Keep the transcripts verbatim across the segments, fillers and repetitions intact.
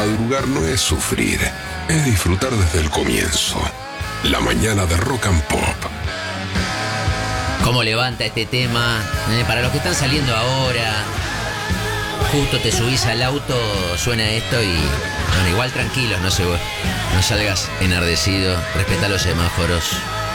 Madrugar no es sufrir, es disfrutar desde el comienzo. La mañana de Rock and Pop. ¿Cómo levanta este tema? Eh, para los que están saliendo ahora, justo te subís al auto, suena esto y... Bueno, igual tranquilos, no, se, no salgas enardecido, respeta los semáforos.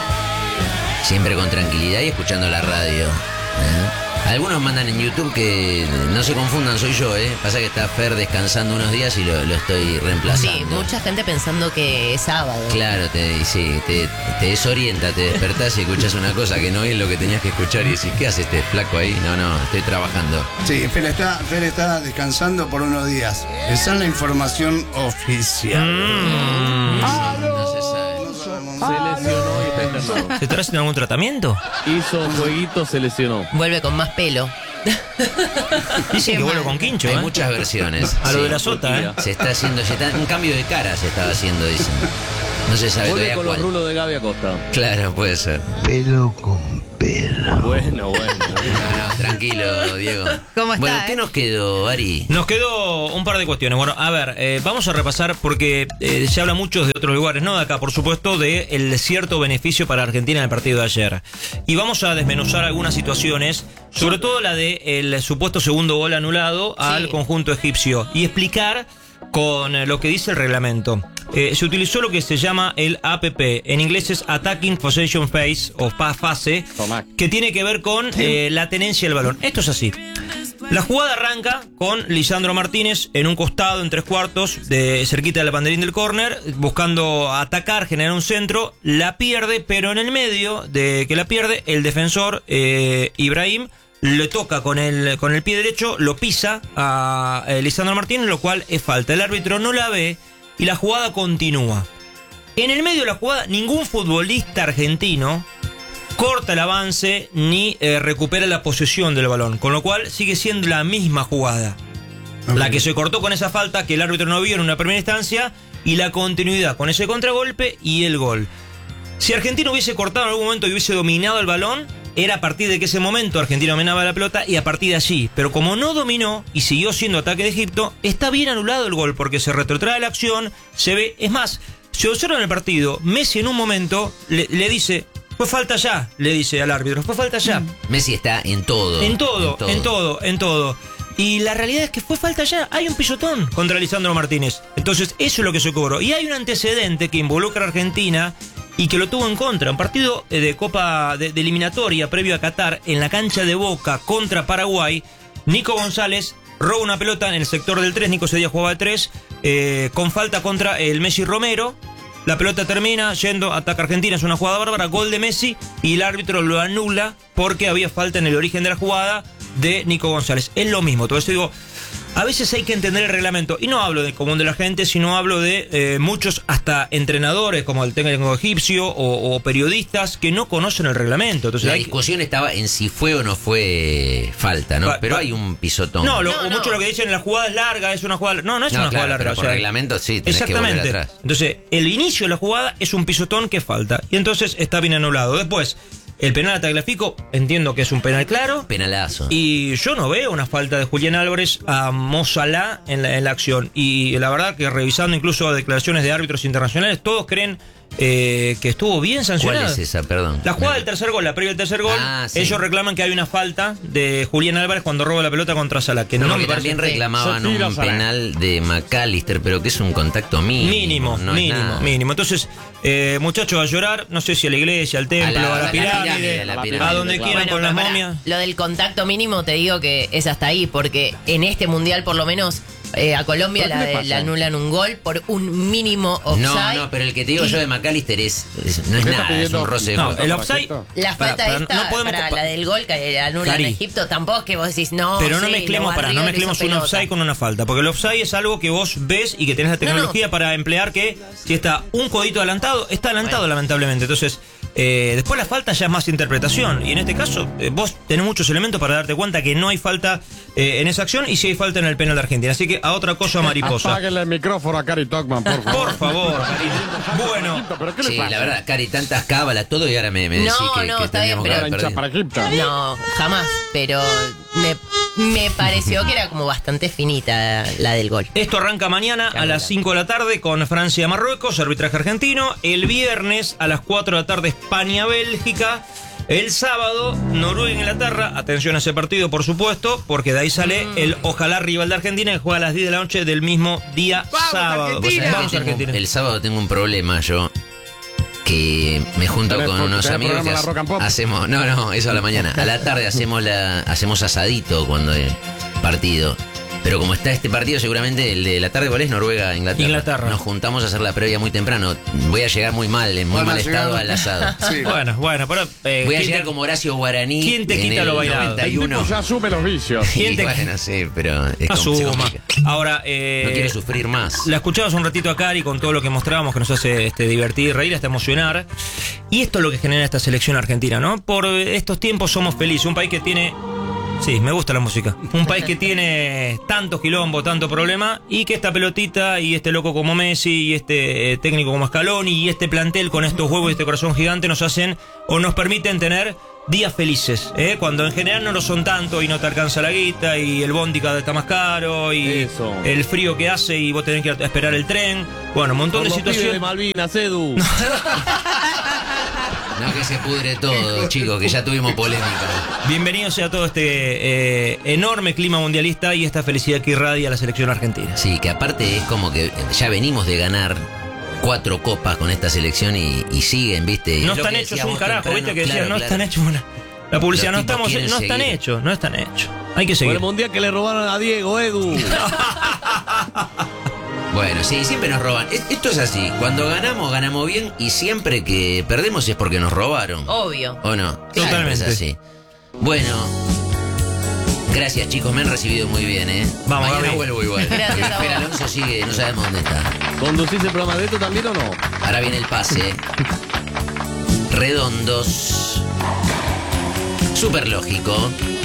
Siempre con tranquilidad y escuchando la radio. ¿eh? Algunos mandan en YouTube que no se confundan, soy yo, ¿eh? Pasa que está Fer descansando unos días y lo, lo estoy reemplazando. Sí, mucha gente pensando que es sábado. Claro, te, sí, te, te desorienta, te despertás y escuchas una cosa que no es lo que tenías que escuchar y decís, ¿qué hace este flaco ahí? No, no, estoy trabajando. Sí, Fer está, Fer está descansando por unos días. Esa es la información oficial. Mm. No se sabe. Se lesionó y está internado. ¿Se está haciendo algún tratamiento? Hizo jueguito, se lesionó. Vuelve con más pelo. Dicen que vuelve con quincho, Hay ¿eh? muchas versiones. A lo sí. de la sota, ¿eh? Se está haciendo, se está, un cambio de cara se estaba haciendo, dicen. No se sabe Vuelve todavía con cuál. los rulos de Gaby Acosta. Claro, puede ser. Pelo con pelo. Bueno, bueno. No, no, tranquilo, Diego. ¿Cómo está, Bueno, eh? ¿qué nos quedó, Ari? Nos quedó un par de cuestiones. Bueno, a ver, eh, vamos a repasar porque eh, se habla mucho de otros lugares, no de acá, por supuesto, de el cierto beneficio para Argentina en el partido de ayer. Y vamos a desmenuzar algunas situaciones, sobre todo la de el supuesto segundo gol anulado al Sí. conjunto egipcio, y explicar con eh, lo que dice el reglamento. Eh, se utilizó lo que se llama el A P P, en inglés es Attacking Possession Phase o pa- fase, Tomá. que tiene que ver con eh, la tenencia del balón. Esto es así. La jugada arranca con Lisandro Martínez en un costado, en tres cuartos, de cerquita del banderín del córner, buscando atacar, generar un centro, la pierde, pero en el medio de que la pierde, el defensor eh, Ibrahim le toca con el, con el pie derecho, lo pisa a eh, Lisandro Martínez, lo cual es falta. El árbitro no la ve y la jugada continúa. En el medio de la jugada, ningún futbolista argentino corta el avance ni eh, recupera la posesión del balón, con lo cual sigue siendo la misma jugada. Ok. La que se cortó con esa falta que el árbitro no vio en una primera instancia y la continuidad con ese contragolpe y el gol. Si Argentina hubiese cortado en algún momento y hubiese dominado el balón, era a partir de que ese momento Argentina dominaba la pelota y a partir de allí. Pero como no dominó y siguió siendo ataque de Egipto, está bien anulado el gol porque se retrotrae la acción, se ve... Es más, si observan el partido, Messi en un momento le, le dice... Fue falta ya, le dice al árbitro, fue falta ya. Messi está en todo. En todo, en todo, en todo. Y la realidad es que fue falta ya. Hay un pisotón contra Lisandro Martínez. Entonces, eso es lo que se cobró. Y hay un antecedente que involucra a Argentina y que lo tuvo en contra. Un partido de Copa de, de eliminatoria previo a Qatar en la cancha de Boca contra Paraguay. Nico González roba una pelota en el sector del tres. Nico ese día jugaba de tres. Eh, con falta contra el Messi Romero. La pelota termina yendo, ataca Argentina, es una jugada bárbara, gol de Messi y el árbitro lo anula porque había falta en el origen de la jugada de Nico González. Es lo mismo, todo esto digo, a veces hay que entender el reglamento y no hablo del común de la gente, sino hablo de eh, muchos hasta entrenadores como el técnico egipcio o, o periodistas que no conocen el reglamento. Entonces La hay que- discusión estaba en si fue o no fue falta, ¿no? Va- Pero va- hay un pisotón. No, lo, No, o no. mucho lo que dicen, la jugada es larga, es una jugada... No, no es No, una claro, jugada larga. pero por reglamento sí, tenés que volver exactamente. atrás. Entonces, el inicio de la jugada es un pisotón que falta. Y entonces está bien anulado. Después, el penal a Tagliafico, entiendo que es un penal claro. Penalazo. Y yo no veo una falta de Julián Álvarez a Mo Salah en la, en la acción. Y la verdad que revisando incluso declaraciones de árbitros internacionales, todos creen eh, que estuvo bien sancionado. ¿Cuál es esa? Perdón. La jugada Me- del tercer gol, la previa del tercer gol, Ah, sí. ellos reclaman que hay una falta de Julián Álvarez cuando roba la pelota contra Salah, que no, No, me que parece también reclamaban Shakira un Salah. penal de McAllister, pero que es un contacto mínimo. mínimo, no es mínimo, nada. mínimo. Entonces, eh, muchachos, a llorar, no sé si a la iglesia, al templo, A la- a la, a la pirámide, pirámide, a la a pirámide, donde claro. quieran con las pero pará, momias. lo del contacto mínimo te digo que es hasta ahí, porque en este mundial por lo menos eh, a Colombia ¿Pero qué la, le pasa? la anulan un gol por un mínimo offside. No, no, pero el que te digo yo de McAllister es, es- no es ¿Qué está nada, es pidiendo? un roce de No, juego. el offside. La Pará, falta pará, esta, no podemos para compa- la del gol que anulan Cari. en Egipto, tampoco es que vos decís no. Pero no sí, mezclemos, lo para, no barrió, le mezclemos hizo un pelota. offside con una falta, porque el offside es algo que vos ves y que tenés la tecnología no. para emplear que si está un codito adelantado, está adelantado Bueno. lamentablemente. Entonces, eh, después la falta ya es más interpretación y en este caso eh, vos tenés muchos elementos para darte cuenta que no hay falta eh, en esa acción y sí hay falta en el penal de Argentina. Así que a otra cosa mariposa. Apáguenle el micrófono a Cari Tocman, por favor. Por favor, Cari. Bueno, ¿Pero qué le Sí, pasa? la verdad, Cari, tantas cábalas, todo y ahora me, me No, decís que, no, que está bien, teníamos que pero- Ahora haber hincha perdido. para Egipto. No, jamás, pero me me pareció que era como bastante finita la del gol. Esto arranca mañana a las cinco de la tarde con Francia-Marruecos, arbitraje argentino. El viernes a las cuatro de la tarde España-Bélgica. El sábado, Noruega-Inglaterra. Atención a ese partido, por supuesto, porque de ahí sale mm. el ojalá rival de Argentina, que juega a las diez de la noche del mismo día ¡Vamos, sábado. Argentina! Vamos, tengo, Argentina. El sábado tengo un problema yo. Que me junto ¿Tenés con po- unos tenés amigos que programa hace- la Rock and Pop? hacemos. No, no, eso a la mañana. A la tarde hacemos la hacemos asadito cuando el partido. Pero como está este partido, seguramente el de la tarde, ¿cuál es? Noruega-Inglaterra. Inglaterra. Nos juntamos a hacer la previa muy temprano. Voy a llegar muy mal, en muy Van a mal llegar- estado al asado. Sí. Bueno, bueno, pero. eh, Voy a ¿quién llegar te- como Horacio Guaraní. ¿Quién te en quita el lo bailado? El noventa y uno. tipo ya asume los vicios. Y ¿Quién te- bueno, sí, pero es como- se Asuma. complica. Ahora, eh, No quiere sufrir más. La escuchabas un ratito a Cari con todo lo que mostrábamos que nos hace este, divertir, reír, hasta emocionar. Y esto es lo que genera esta selección argentina, ¿no? Por estos tiempos somos felices. Un país que tiene. Sí, me gusta la música. Un país que tiene tantos quilombo, tanto problema, y que esta pelotita y este loco como Messi y este eh, técnico como Scaloni y este plantel con estos huevos y este corazón gigante nos hacen o nos permiten tener días felices, ¿eh? Cuando en general no lo son tanto y no te alcanza la guita y el bondi cada vez está más caro y Eso. el frío que hace y vos tenés que esperar el tren. Bueno, un montón Por de los pibes de situaciones. Malvinas, Edu. No, que se pudre todo, chicos, que ya tuvimos polémica. Bienvenido sea todo este eh, enorme clima mundialista y esta felicidad que irradia la selección argentina. Sí, que aparte es como que ya venimos de ganar cuatro copas con esta selección y, y siguen, ¿viste? Y No es lo están que hechos decíamos un carajo, temprano, viste que claro, decían, no claro. están hechos una. La publicidad, Los no tipos estamos, quieren no están seguir. hechos, no están hechos. Hay que Por seguir. el mundial que le robaron a Diego, Edu. Bueno, sí, siempre nos roban. Es- Esto es así. Cuando ganamos, ganamos bien y siempre que perdemos es porque nos robaron. Obvio. ¿O no? Totalmente. Siempre es así. Bueno, gracias chicos, me han recibido muy bien, ¿eh? Vamos, Mañana Gaby. vuelvo igual. Gracias a Pero vos. Alonso sigue, no sabemos dónde está. ¿Conducís el programa de esto también o no? Ahora viene el pase. Redondos. Súper lógico.